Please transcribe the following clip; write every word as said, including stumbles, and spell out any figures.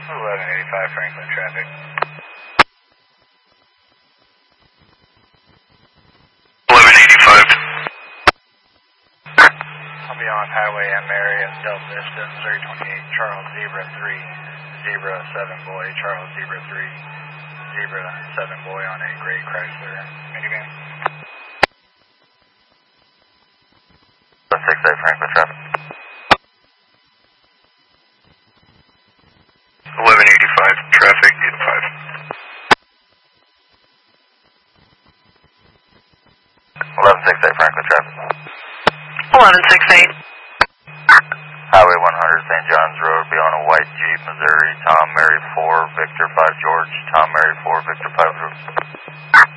eleven eighty-five Franklin traffic. eleven eighty-five. I'll be on Highway M area, Delta Vista, Missouri twenty-eight, Charles Zebra three, Zebra seven boy, Charles Zebra three, Zebra seven boy on a gray Chrysler minivan. six eight Franklin traffic. eleven eighty-five traffic, eight five. eleven sixty-eight Franklin traffic. eleven sixty-eight. Highway one hundred, Saint John's Road, be on a white Jeep, Missouri, Tom Mary four, Victor five George, Tom Mary four, Victor five George.